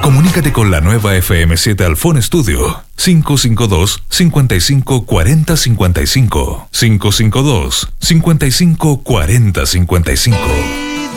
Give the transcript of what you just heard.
Comunícate con la nueva FM7 Alfón Studio 552-5540-55 552-5540-55.